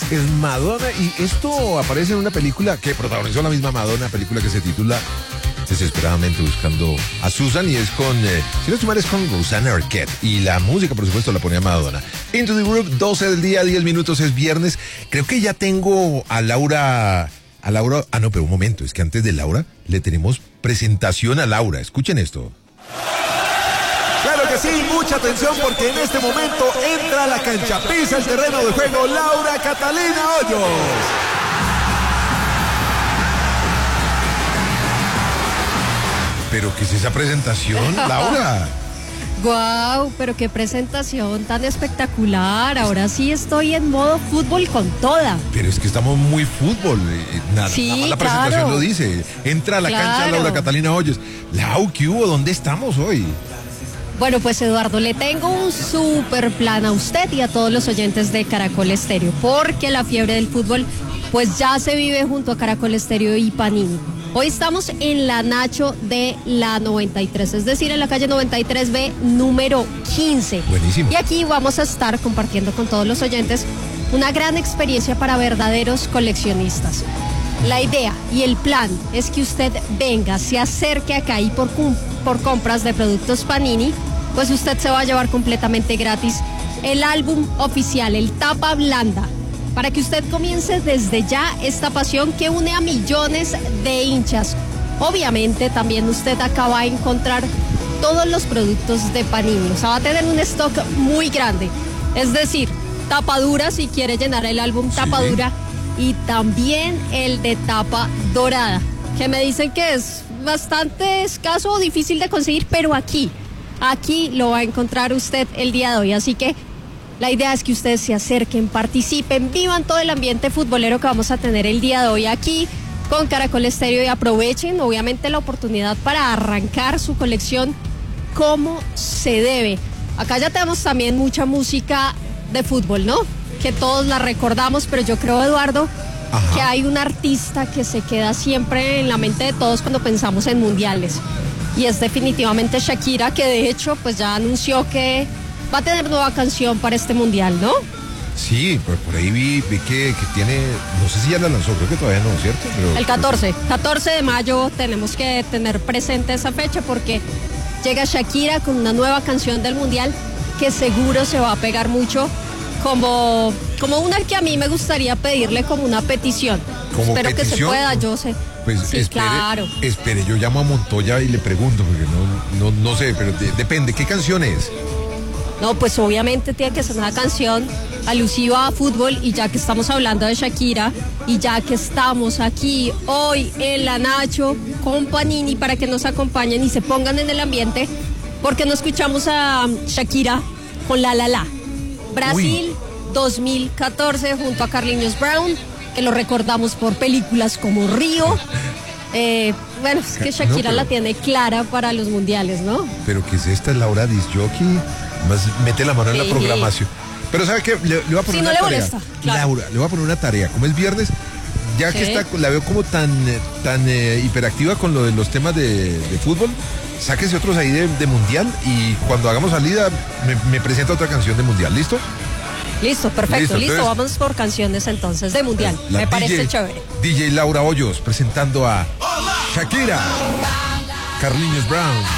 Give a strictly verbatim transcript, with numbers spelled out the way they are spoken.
es Madonna y esto aparece en una película que protagonizó la misma Madonna, película que se titula Desesperadamente buscando a Susan y es con, eh, si no estoy mal, es con Rosanna Arquette y la música por supuesto la ponía Madonna. Into the Group, doce del día, diez minutos, es viernes. Creo que ya tengo a Laura, a Laura, ah no, pero un momento, es que antes de Laura le tenemos presentación a Laura, escuchen esto. Claro que sí, mucha atención porque en este momento entra a la cancha, pisa el terreno de juego Laura Catalina Hoyos. ¿Pero qué es esa presentación, Laura? Guau, pero qué presentación tan espectacular. Ahora sí estoy en modo fútbol con toda. Pero es que estamos muy fútbol. Eh, nada, sí, nada más la presentación claro. lo dice. Entra a la claro. cancha Laura Catalina Hoyos. Lau, ¿qué hubo? ¿Dónde estamos hoy? Bueno, pues Eduardo, le tengo un súper plan a usted y a todos los oyentes de Caracol Estéreo, porque la fiebre del fútbol pues ya se vive junto a Caracol Estéreo y Panini. Hoy estamos en la Nacho de la noventa y tres, es decir, en la calle noventa y tres B, número quince. Buenísimo. Y aquí vamos a estar compartiendo con todos los oyentes una gran experiencia para verdaderos coleccionistas. La idea y el plan es que usted venga, se acerque acá y por, por compras de productos Panini, pues usted se va a llevar completamente gratis el álbum oficial, el tapa blanda, para que usted comience desde ya esta pasión que une a millones de hinchas. Obviamente también usted acá va a encontrar todos los productos de Panini, o sea, va a tener un stock muy grande, es decir, tapadura si quiere llenar el álbum, sí. tapadura, y también el de tapa dorada, que me dicen que es bastante escaso o difícil de conseguir, pero aquí, aquí lo va a encontrar usted el día de hoy, así que la idea es que ustedes se acerquen, participen, vivan todo el ambiente futbolero que vamos a tener el día de hoy aquí con Caracol Estéreo y aprovechen obviamente la oportunidad para arrancar su colección como se debe. Acá ya tenemos también mucha música de fútbol, ¿no? Que todos la recordamos, pero yo creo, Eduardo, Ajá. que hay un artista que se queda siempre en la mente de todos cuando pensamos en mundiales. Y es definitivamente Shakira, que de hecho pues ya anunció que va a tener nueva canción para este mundial, ¿no? Sí, pues por ahí vi, vi que, que tiene, no sé si ya la lanzó, creo que todavía no, ¿cierto? Pero, el catorce, catorce de mayo tenemos que tener presente esa fecha porque llega Shakira con una nueva canción del mundial que seguro se va a pegar mucho. Como, como una que a mí me gustaría pedirle como una petición. ¿Como Espero petición? que se pueda, yo sé. Pues sí, espere, claro. espere, yo llamo a Montoya y le pregunto, porque no, no, no sé, pero de, depende, ¿qué canción es? No, pues obviamente tiene que ser una canción alusiva a fútbol y ya que estamos hablando de Shakira y ya que estamos aquí hoy en la Nacho con Panini para que nos acompañen y se pongan en el ambiente, porque no escuchamos a Shakira con La La La. Brasil Uy. dos mil catorce junto a Carlinhos Brown, que lo recordamos por películas como Río. Eh, bueno, es que Shakira no, pero, la tiene clara para los mundiales, ¿no? Pero ¿qué es esta? Laura Disjockey, más mete la mano sí. en la programación. Pero ¿sabe qué? Le, le voy a poner sí, una no tarea. Le molesta, claro. Laura, le voy a poner una tarea. Como es viernes, ya sí. que está, la veo como tan, tan eh, hiperactiva con lo de los temas de, de fútbol, sáquese otros ahí de, de mundial y cuando hagamos salida me, me presenta otra canción de mundial, ¿listo? Listo, perfecto, listo, listo. Entonces, vamos por canciones entonces de mundial, me D J, parece chévere. D J Laura Hoyos presentando a Shakira, Carlinhos Brown.